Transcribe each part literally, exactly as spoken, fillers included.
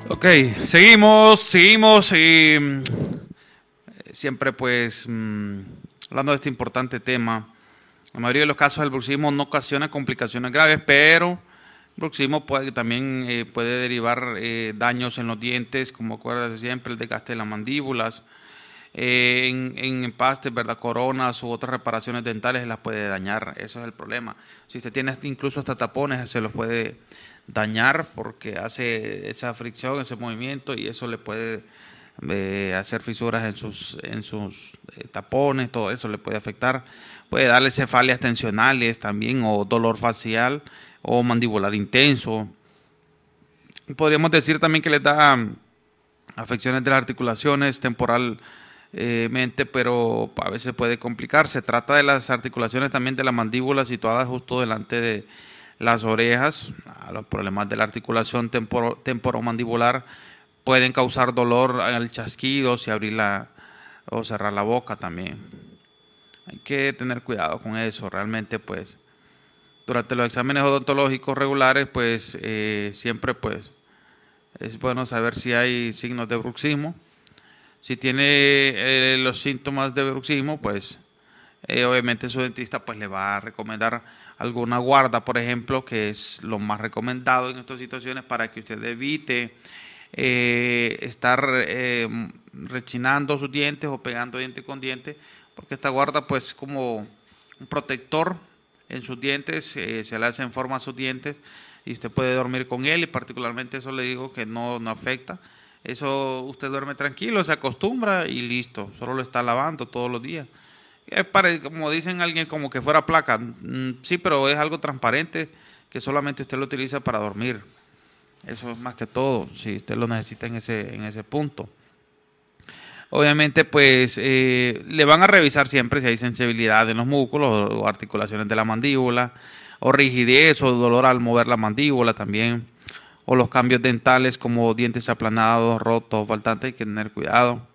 Ok, seguimos, seguimos y mm, siempre pues mm, hablando de este importante tema. La mayoría de los casos el bruxismo no ocasiona complicaciones graves, pero el bruxismo puede, también eh, puede derivar eh, daños en los dientes, como acuérdate siempre, el desgaste de las mandíbulas, eh, en, en empastes, ¿verdad? Coronas u otras reparaciones dentales se las puede dañar, eso es el problema. Si usted tiene hasta- incluso hasta tapones, se los puede dañar porque hace esa fricción, ese movimiento y eso le puede eh, hacer fisuras en sus, en sus eh, tapones, todo eso le puede afectar. Puede darle cefalias tensionales también o dolor facial o mandibular intenso. Podríamos decir también que les da mm, afecciones de las articulaciones temporalmente, pero a veces puede complicar. Se trata de las articulaciones también de la mandíbula situadas justo delante de las orejas. Los problemas de la articulación temporo, temporomandibular pueden causar dolor al chasquido, si abrir la, o cerrar la boca también. Hay que tener cuidado con eso. Realmente, pues, durante los exámenes odontológicos regulares, pues, eh, siempre, pues, es bueno saber si hay signos de bruxismo. Si tiene eh, los síntomas de bruxismo, pues eh, obviamente su dentista pues le va a recomendar alguna guarda, por ejemplo, que es lo más recomendado en estas situaciones para que usted evite eh, estar eh, rechinando sus dientes o pegando diente con diente, porque esta guarda pues como un protector en sus dientes, eh, se le hace en forma a sus dientes y usted puede dormir con él y particularmente eso le digo que no, no afecta. Eso usted duerme tranquilo, se acostumbra y listo, solo lo está lavando todos los días. Es para, como dicen alguien, como que fuera placa. Mm, sí, pero es algo transparente que solamente usted lo utiliza para dormir. Eso es más que todo, si usted lo necesita en ese, en ese punto. Obviamente, pues eh, le van a revisar siempre si hay sensibilidad en los músculos o, o articulaciones de la mandíbula, o rigidez o dolor al mover la mandíbula también, o los cambios dentales como dientes aplanados, rotos, faltantes, hay que tener cuidado.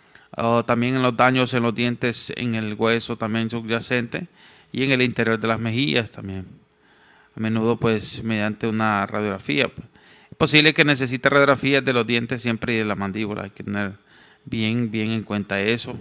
O también en los daños en los dientes, en el hueso también subyacente y en el interior de las mejillas también. A menudo, pues, mediante una radiografía. Pues. Es posible que necesite radiografías de los dientes siempre y de la mandíbula. Hay que tener bien, bien en cuenta eso.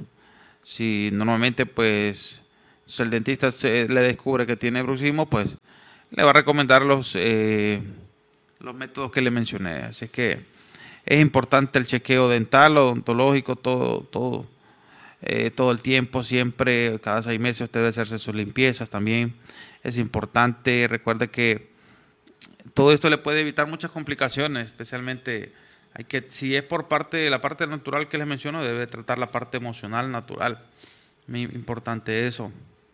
Si normalmente, pues, si el dentista se, le descubre que tiene bruxismo, pues, le va a recomendar los, eh, los métodos que le mencioné. Así que es importante el chequeo dental, odontológico, todo, todo, eh, todo el tiempo, siempre, cada seis meses usted debe hacerse sus limpiezas también. Es importante, recuerde que todo esto le puede evitar muchas complicaciones, especialmente hay que, si es por parte de la parte natural que les menciono, debe tratar la parte emocional natural. Muy importante eso.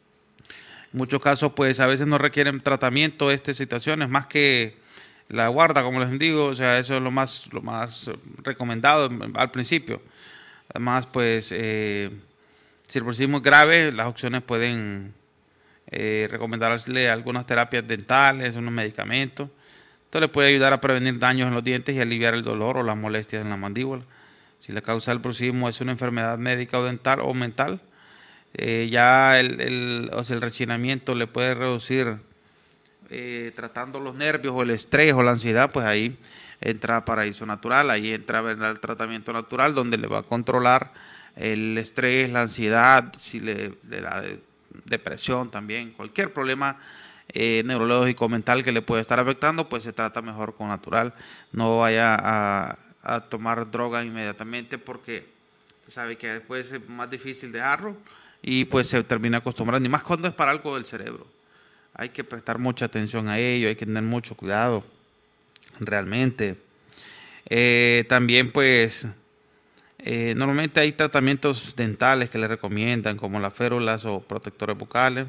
En muchos casos, pues a veces no requieren tratamiento estas situaciones, más que la guarda, como les digo, o sea, eso es lo más, lo más recomendado al principio. Además, pues, eh, si el bruxismo es grave, las opciones pueden eh, recomendarle algunas terapias dentales, unos medicamentos. Esto le puede ayudar a prevenir daños en los dientes y aliviar el dolor o las molestias en la mandíbula. Si la causa del bruxismo es una enfermedad médica o dental o mental, eh, ya el, el, o sea, el rechinamiento le puede reducir eh, tratando los nervios o el estrés o la ansiedad, pues ahí entra Paraíso Natural, ahí entra, ¿verdad?, el tratamiento natural donde le va a controlar el estrés, la ansiedad, si le, le da de, depresión también, cualquier problema eh, neurológico, mental que le puede estar afectando, pues se trata mejor con natural. No vaya a, a tomar droga inmediatamente porque sabe que después es más difícil dejarlo y pues se termina acostumbrando, y más cuando es para algo del cerebro. Hay que prestar mucha atención a ello, hay que tener mucho cuidado, realmente. Eh, también, pues, eh, normalmente hay tratamientos dentales que le recomiendan, como las férulas o protectores bucales.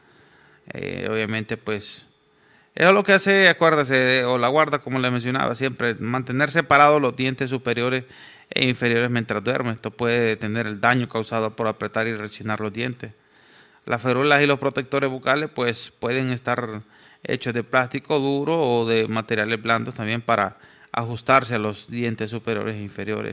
Eh, obviamente, pues, eso es lo que hace, acuérdese, o la guarda, como le mencionaba siempre, mantener separados los dientes superiores e inferiores mientras duerme. Esto puede detener el daño causado por apretar y rechinar los dientes. Las férulas y los protectores bucales pues pueden estar hechos de plástico duro o de materiales blandos también para ajustarse a los dientes superiores e inferiores.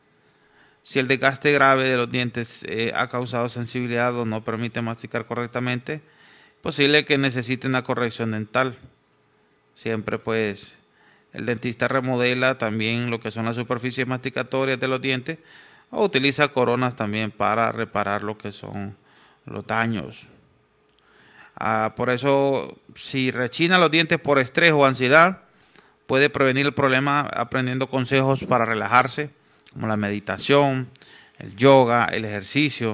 Si el desgaste grave de los dientes eh, ha causado sensibilidad o no permite masticar correctamente, es posible que necesiten una corrección dental. Siempre pues El dentista remodela también lo que son las superficies masticatorias de los dientes o utiliza coronas también para reparar lo que son los daños. Ah, por eso, si rechina los dientes por estrés o ansiedad, puede prevenir el problema aprendiendo consejos para relajarse, como la meditación, el yoga, el ejercicio.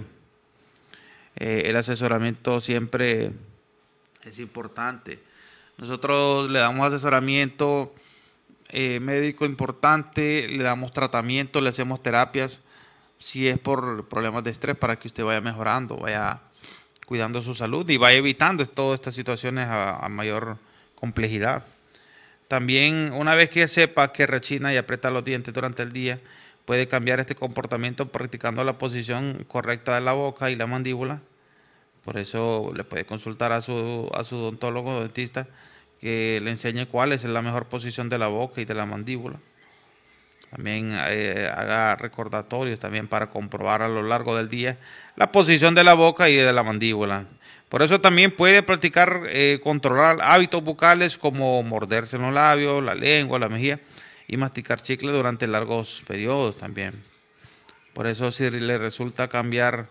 Eh, el asesoramiento siempre es importante. Nosotros le damos asesoramiento eh, médico importante, le damos tratamiento, le hacemos terapias, si es por problemas de estrés, para que usted vaya mejorando, vaya cuidando su salud y vaya evitando todas estas situaciones a, a mayor complejidad. También, una vez que sepa que rechina y aprieta los dientes durante el día, puede cambiar este comportamiento practicando la posición correcta de la boca y la mandíbula. Por eso le puede consultar a su, a su odontólogo o dentista que le enseñe cuál es la mejor posición de la boca y de la mandíbula. También eh, haga recordatorios también para comprobar a lo largo del día la posición de la boca y de la mandíbula. Por eso también puede practicar, eh, controlar hábitos bucales como morderse en los labios, la lengua, la mejilla y masticar chicle durante largos periodos también. Por eso si le resulta cambiar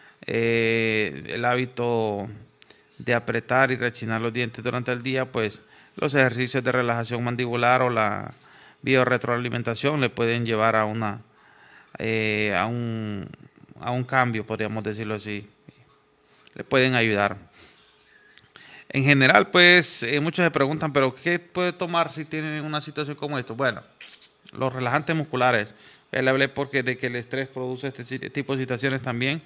eh, el hábito de apretar y rechinar los dientes durante el día, pues los ejercicios de relajación mandibular o la biorretroalimentación le pueden llevar a una eh, a un a un cambio, podríamos decirlo así. Le pueden ayudar. En general, pues eh, muchos se preguntan, pero ¿qué puede tomar si tienen una situación como esto? Bueno, los relajantes musculares. Ya le hablé porque de que el estrés produce este tipo de situaciones también.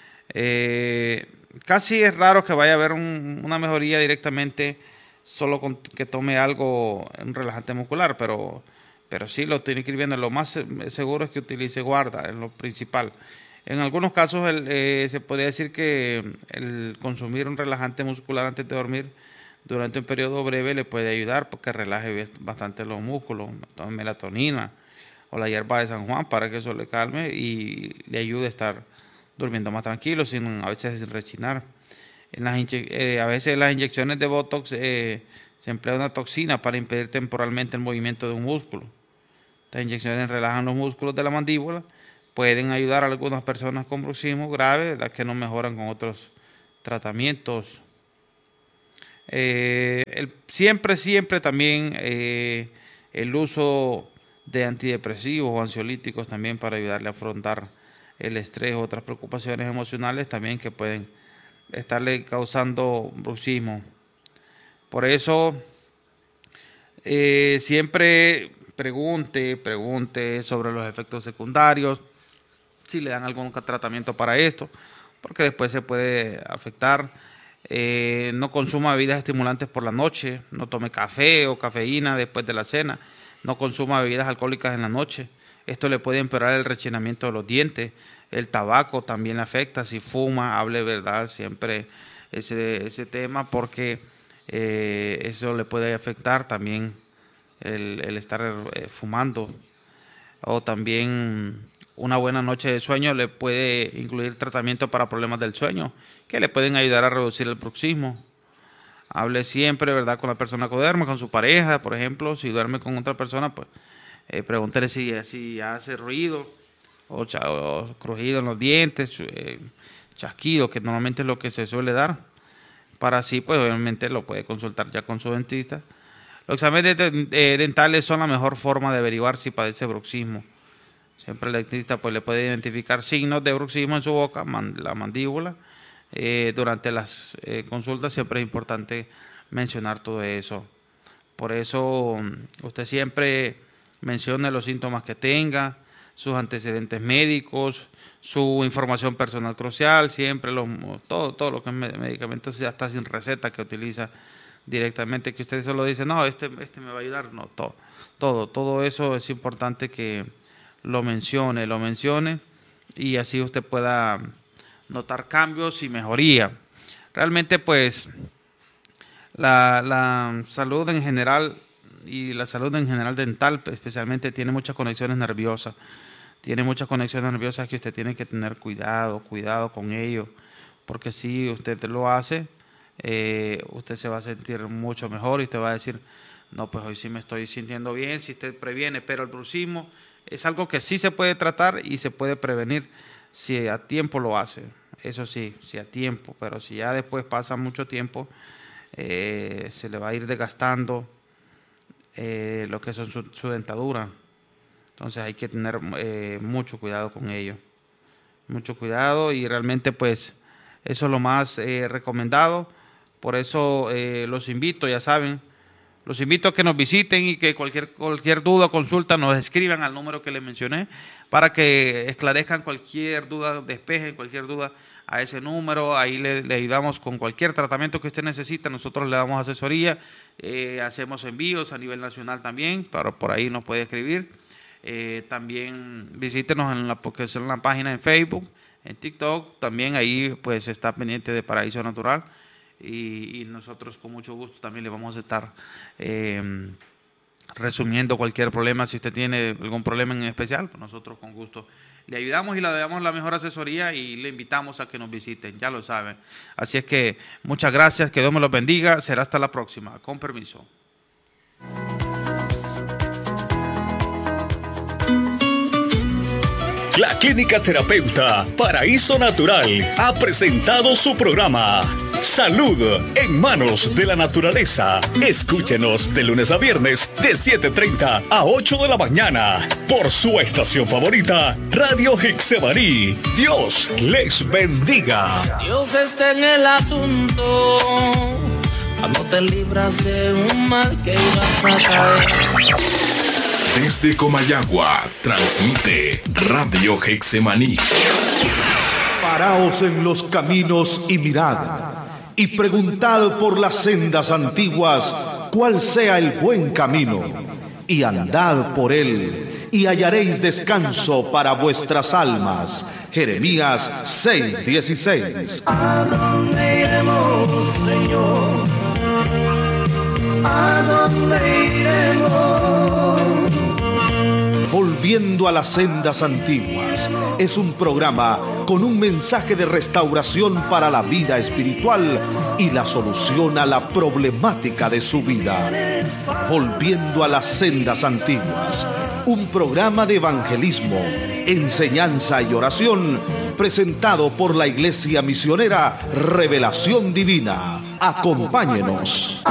Eh, casi es raro que vaya a haber un, una mejoría directamente solo con que tome algo, un relajante muscular, pero, pero sí lo tiene que ir viendo. Lo más seguro es que utilice guarda, es lo principal. En algunos casos el, eh, se podría decir que el consumir un relajante muscular antes de dormir durante un periodo breve le puede ayudar porque relaje bastante los músculos, melatonina o la hierba de San Juan para que eso le calme y le ayude a estar durmiendo más tranquilo, sin a veces sin rechinar. En las eh, a veces en las inyecciones de Botox eh, se emplea una toxina para impedir temporalmente el movimiento de un músculo. Las inyecciones relajan los músculos de la mandíbula, pueden ayudar a algunas personas con bruxismo grave, las que no mejoran con otros tratamientos. Eh, el, siempre, siempre también eh, el uso de antidepresivos o ansiolíticos también para ayudarle a afrontar el estrés o otras preocupaciones emocionales también que pueden estarle causando bruxismo. Por eso eh, siempre pregunte, pregunte sobre los efectos secundarios, si le dan algún tratamiento para esto, porque después se puede afectar. Eh, no consuma bebidas estimulantes por la noche, no tome café o cafeína después de la cena, no consuma bebidas alcohólicas en la noche. Esto le puede empeorar el rechinamiento de los dientes. El tabaco también le afecta. Si fuma, hable verdad siempre ese, ese tema, porque eh, eso le puede afectar también el, el estar eh, fumando. O también una buena noche de sueño le puede incluir tratamiento para problemas del sueño, que le pueden ayudar a reducir el bruxismo. Hable siempre, ¿verdad?, con la persona que duerme, con su pareja, por ejemplo. Si duerme con otra persona, pues eh, pregúntele si, si hace ruido o, cha, o crujido en los dientes, eh, chasquido, que normalmente es lo que se suele dar. Para así, pues obviamente lo puede consultar ya con su dentista. Los exámenes de, de, dentales son la mejor forma de averiguar si padece bruxismo. Siempre el dentista pues le puede identificar signos de bruxismo en su boca, man, la mandíbula. Eh, durante las eh, consultas siempre es importante mencionar todo eso. Por eso usted siempre mencione los síntomas que tenga, sus antecedentes médicos, su información personal crucial, siempre los, todo, todo lo que es medicamentos, ya está sin receta que utiliza directamente, que usted solo dice, no, este, este me va a ayudar, no, todo, todo, todo eso es importante que lo mencione, lo mencione y así usted pueda notar cambios y mejoría. Realmente pues la, la salud en general y la salud en general dental especialmente tiene muchas conexiones nerviosas, tiene muchas conexiones nerviosas que usted tiene que tener cuidado, cuidado con ello, porque si usted lo hace, eh, usted se va a sentir mucho mejor y usted va a decir, no, pues hoy sí me estoy sintiendo bien, si usted previene, pero el bruxismo es algo que sí se puede tratar y se puede prevenir si a tiempo lo hace, eso sí, si a tiempo, pero si ya después pasa mucho tiempo, eh, se le va a ir desgastando eh, lo que son su, su dentadura. Entonces hay que tener eh, mucho cuidado con ello, mucho cuidado, y realmente pues eso es lo más eh, recomendado. Por eso eh, los invito, ya saben, los invito a que nos visiten y que cualquier, cualquier duda o consulta nos escriban al número que les mencioné para que esclarezcan cualquier duda, despejen cualquier duda a ese número. Ahí le, le ayudamos con cualquier tratamiento que usted necesita. Nosotros le damos asesoría, eh, hacemos envíos a nivel nacional también, pero por ahí nos puede escribir. Eh, también visítenos en la, porque es en la página en Facebook, en TikTok, también ahí pues está pendiente de Paraíso Natural, y, y nosotros con mucho gusto también le vamos a estar eh, resumiendo cualquier problema. Si usted tiene algún problema en especial, pues nosotros con gusto le ayudamos y le damos la mejor asesoría y le invitamos a que nos visiten, ya lo saben. Así es que muchas gracias, que Dios me los bendiga, será hasta la próxima, con permiso. La Clínica Terapeuta Paraíso Natural ha presentado su programa Salud en Manos de la Naturaleza. Escúchenos de lunes a viernes de siete treinta a ocho de la mañana por su estación favorita, Radio Hexemaní. Dios les bendiga. Dios está en el asunto, cuando te libras de un mal que ibas a caer. Desde Comayagua, transmite Radio Hexemaní. Paraos en los caminos y mirad, y preguntad por las sendas antiguas cuál sea el buen camino, y andad por él, y hallaréis descanso para vuestras almas. Jeremías seis dieciséis. ¿A dónde iremos, Señor? ¿A dónde iremos? Volviendo a las sendas antiguas es un programa con un mensaje de restauración para la vida espiritual y la solución a la problemática de su vida. Volviendo a las sendas antiguas, un programa de evangelismo, enseñanza y oración presentado por la Iglesia Misionera Revelación Divina. Acompáñenos.